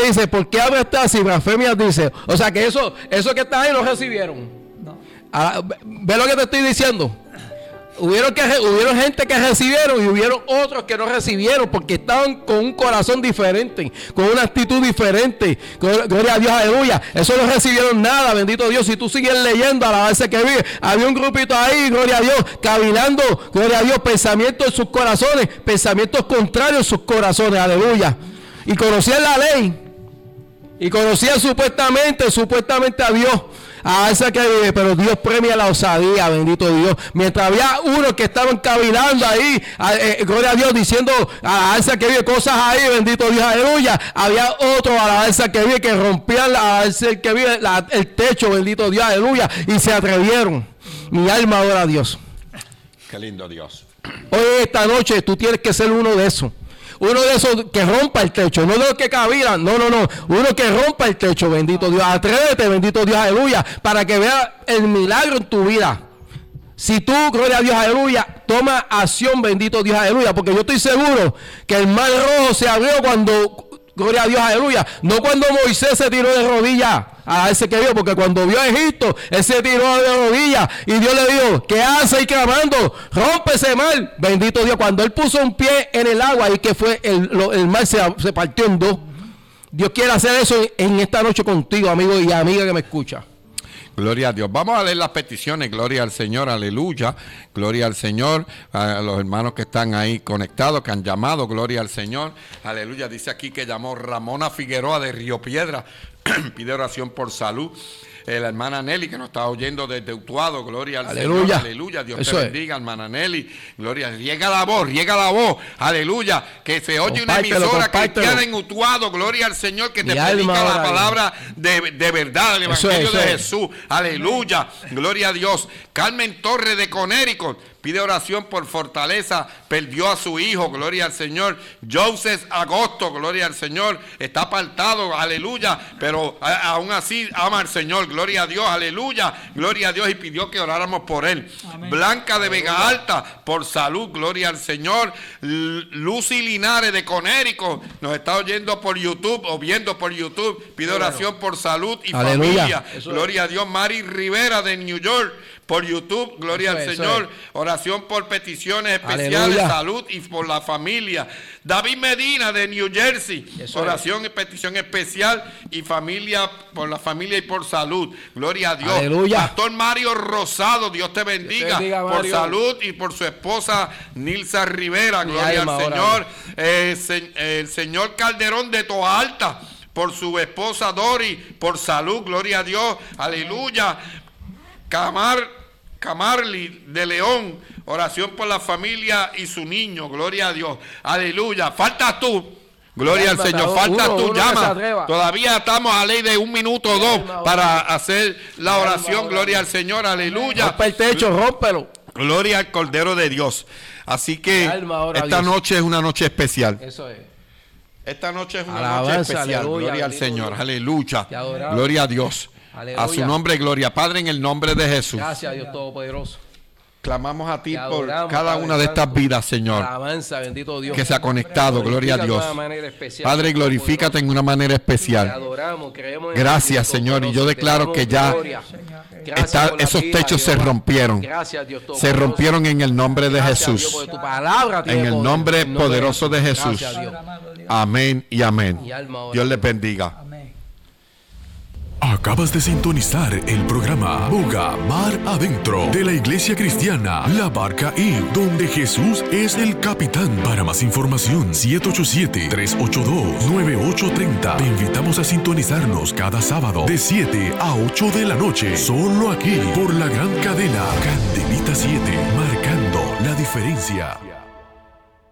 te dice, ¿por qué hablaste así? Blasfemias dice. O sea que eso que está ahí no recibieron. No. Ahora, ¿ves lo que te estoy diciendo? Hubieron gente que recibieron y hubieron otros que no recibieron porque estaban con un corazón diferente, con una actitud diferente. Gloria a Dios, aleluya. Eso no recibieron nada, bendito Dios. Si tú sigues leyendo, a la vez que vive, había un grupito ahí, gloria a Dios, cavilando, gloria a Dios, pensamientos en sus corazones, pensamientos contrarios en sus corazones, aleluya. Y conocían la ley y conocían supuestamente a Dios. A esa que vive, pero Dios premia la osadía, bendito Dios. Mientras había unos que estaban cavilando ahí, gloria a Dios, diciendo a esa que vive cosas ahí, bendito Dios, aleluya. Había otros a la esa que vive que rompían a esa que vive el techo, bendito Dios, aleluya, y se atrevieron. Mi alma adora a Dios. Qué lindo Dios. Hoy, esta noche, tú tienes que ser uno de esos. Uno de esos que rompa el techo, no de los que cavilan, no. Uno que rompa el techo, bendito Dios. Atrévete, bendito Dios, aleluya, para que veas el milagro en tu vida. Si tú, gloria a Dios, aleluya, toma acción, bendito Dios, aleluya, porque yo estoy seguro que el mar rojo se abrió cuando, gloria a Dios, aleluya, no cuando Moisés se tiró de rodillas a ese que vio, porque cuando vio a Egipto, él se tiró de rodillas y Dios le dijo, ¿qué hace? Y clamando, rompe ese mar, bendito Dios. Cuando él puso un pie en el agua y que fue el mar se partió en dos. Dios quiere hacer eso en esta noche contigo, amigo y amiga que me escucha. Gloria a Dios. Vamos a leer las peticiones. Gloria al Señor, aleluya. Gloria al Señor. A los hermanos que están ahí conectados, que han llamado, gloria al Señor, aleluya. Dice aquí que llamó Ramona Figueroa de Río Piedra. Pide oración por salud. La hermana Nelly, que nos está oyendo desde Utuado, gloria al Señor, aleluya, Dios te bendiga, hermana Nelly, gloria, riega la voz, aleluya, que se oye una emisora cristiana en Utuado, gloria al Señor, que te predica la palabra de verdad, el evangelio de Jesús, aleluya, gloria a Dios. Carmen Torres de Connecticut pide oración por fortaleza, perdió a su hijo, gloria al Señor. Joseph Agosto, gloria al Señor, está apartado, aleluya, pero aún así ama al Señor, gloria a Dios, aleluya, gloria a Dios, y pidió que oráramos por él. Amén. Blanca de Vega Alta, por salud, gloria al Señor. Lucy Linares de Connecticut, nos está oyendo por YouTube, o viendo por YouTube, pide oración por salud y familia, gloria a Dios. Mari Rivera de New York, por YouTube, gloria al Señor, oración por peticiones especiales, aleluya, salud y por la familia. David Medina de New Jersey, oración y petición especial y familia, por la familia y por salud, gloria a Dios. Aleluya. Pastor Mario Rosado, Dios te bendiga, por salud y por su esposa Nilsa Rivera, gloria al Señor. El señor Calderón de Toa Alta, por su esposa Dori, por salud, gloria a Dios, aleluya. Camarly de León, oración por la familia y su niño, gloria a Dios, aleluya. Faltas tú, gloria al Señor, faltas tú, llama. Todavía estamos a ley de 1 minuto o 2 para hacer la oración, gloria al Señor, aleluya. Rompe el techo, rómpelo. Gloria al Cordero de Dios. Así que esta noche es una noche especial. Eso es. Esta noche es una noche especial, aleluya, gloria al Señor, aleluya, gloria a Dios. Aleluya. A su nombre, gloria. Padre, en el nombre de Jesús. Gracias, Dios Todopoderoso. Clamamos a ti por cada una de estas vidas, Señor. Alabanza, bendito Dios. Que se ha conectado, gloria a Dios. Padre, glorifícate en una manera especial. Gracias, Señor. Y yo declaro que ya esos techos se rompieron. Se rompieron en el nombre de Jesús. En el nombre poderoso de Jesús. Amén y amén. Dios les bendiga. Acabas de sintonizar el programa Boga Mar Adentro de la Iglesia Cristiana La Barca Inc., donde Jesús es el capitán. Para más información, 787-382-9830. Te invitamos a sintonizarnos cada sábado de 7 a 8 de la noche, solo aquí por la gran cadena Candelita 7, marcando la diferencia.